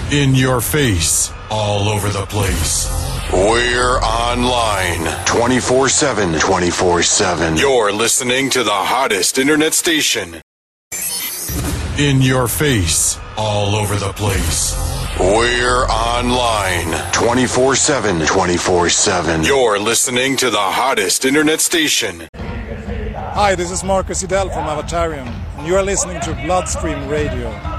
In your face, all over the place. We're online 24/7. 24/7. You're listening to the hottest internet station. In your face, all over the place. We're online 24/7. 24/7. You're listening to the hottest internet station. Hi, this is Marcus Idell from Avatarium, and you are listening to Bloodstream Radio.